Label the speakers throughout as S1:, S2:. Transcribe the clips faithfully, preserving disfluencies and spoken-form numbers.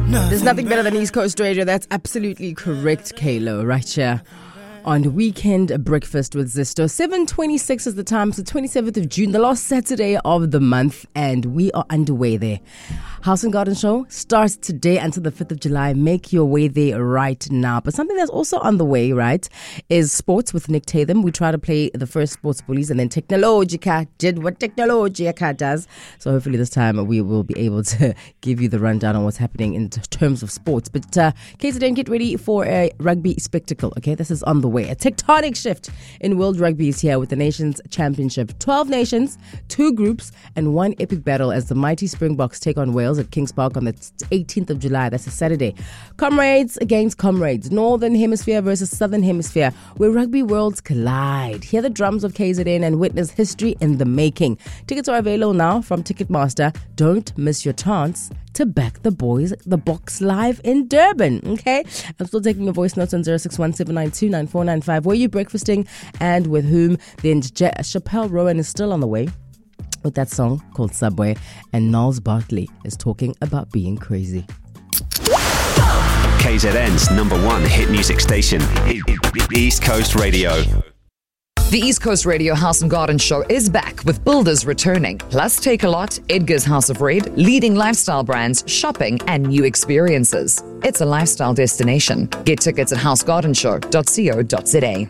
S1: There's nothing better than East Coast Radio. That's absolutely correct, Kaylo, right here on Weekend Breakfast with Zisto. seven twenty-six is the time. It's the twenty-seventh of June, the last Saturday of the month, and we are underway there. House and Garden Show starts today until the fifth of July. Make your way there right now. But something that's also on the way, right, is sports with Nick Tatham. We try to play the first Sports Bullies, and then Technologica did what Technologica does. So hopefully this time we will be able to give you the rundown on what's happening in terms of sports. But uh, K Z N, get ready for a rugby spectacle, okay? This is on the way. A tectonic shift in world rugby is here with the Nations Championship. twelve nations, two groups, and one epic battle as the mighty Springboks take on Wales at Kings Park on the eighteenth of July. That's a Saturday. Comrades against comrades. Northern Hemisphere versus Southern Hemisphere, where rugby worlds collide. Hear the drums of K Z N and witness history in the making. Tickets are available now from Ticketmaster. Don't miss your chance to back the boys, the Boks live in Durban. Okay, I'm still taking your voice notes on zero six one seven nine two nine four nine five. Were you breakfasting and with whom? Then J- Chappelle Rowan is still on the way with that song called Subway, and Niles Bartley is talking about being crazy.
S2: K Z N's number one hit music station, East Coast Radio.
S3: The East Coast Radio House and Garden Show is back with builders returning. Plus, Take A Lot, Edgar's House of Red, leading lifestyle brands, shopping, and new experiences. It's a lifestyle destination. Get tickets at house garden show dot co dot za.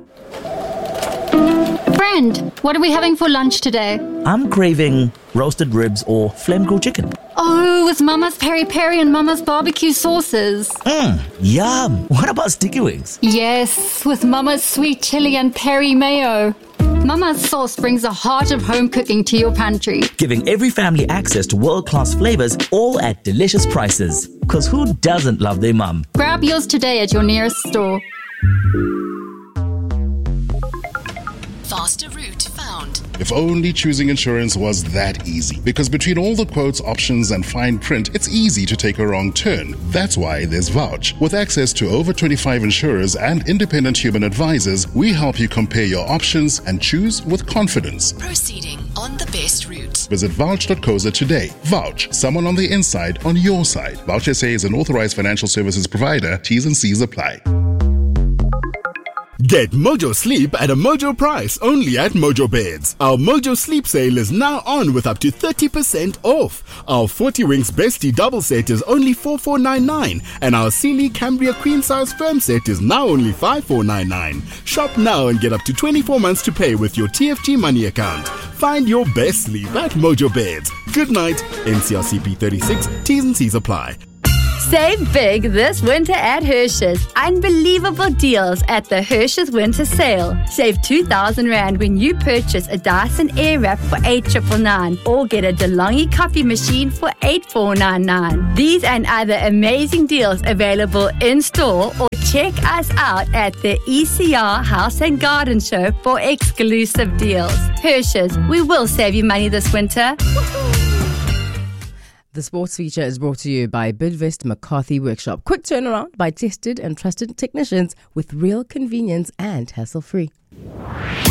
S4: Friend, what are we having for lunch today?
S5: I'm craving roasted ribs or flame grilled chicken.
S4: Oh, with Mama's peri peri and Mama's barbecue sauces.
S5: Mmm, yum. What about sticky wings?
S4: Yes, with Mama's sweet chili and peri mayo. Mama's sauce brings the heart of home cooking to your pantry.
S5: Giving every family access to world-class flavors, all at delicious prices. Because who doesn't love their mum?
S4: Grab yours today at your nearest store.
S6: Faster route found.
S7: If only choosing insurance was that easy. Because between all the quotes, options, and fine print, it's easy to take a wrong turn. That's why there's Vouch. With access to over twenty-five insurers and independent human advisors, we help you compare your options and choose with confidence.
S6: Proceeding on the best route.
S7: Visit vouch dot co dot za today. Vouch, someone on the inside on your side. Vouch S A is an authorized financial services provider. T's and C's apply.
S8: Get Mojo Sleep at a Mojo price only at Mojo Beds. Our Mojo Sleep sale is now on with up to thirty percent off. Our forty Winks Bestie double set is only four thousand four hundred ninety-nine and our Sealy Cambria Queen Size Firm set is now only five thousand four hundred ninety-nine. Shop now and get up to twenty-four months to pay with your T F G money account. Find your best sleep at Mojo Beds. Good night. N C R C P thirty-six. T's and C's apply.
S9: Save big this winter at Hershey's. Unbelievable deals at the Hershey's Winter Sale. Save two thousand rand when you purchase a Dyson Airwrap for eight thousand nine hundred ninety-nine or get a DeLonghi coffee machine for eight thousand four hundred ninety-nine. These and other amazing deals available in store, or check us out at the E C R House and Garden Show for exclusive deals. Hershey's, we will save you money this winter.
S1: The sports feature is brought to you by Bidvest McCarthy Workshop. Quick turnaround by tested and trusted technicians with real convenience and hassle-free.